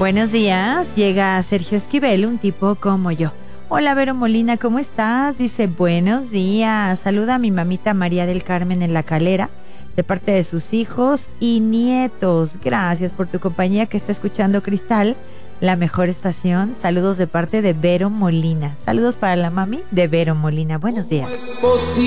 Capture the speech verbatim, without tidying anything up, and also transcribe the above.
Buenos días, llega Sergio Esquivel, un tipo como yo. Hola Vero Molina, ¿cómo estás? Dice, buenos días, saluda a mi mamita María del Carmen en La Calera, de parte de sus hijos y nietos. Gracias por tu compañía, que está escuchando Cristal, la mejor estación. Saludos de parte de Vero Molina. Saludos para la mami de Vero Molina. Buenos días.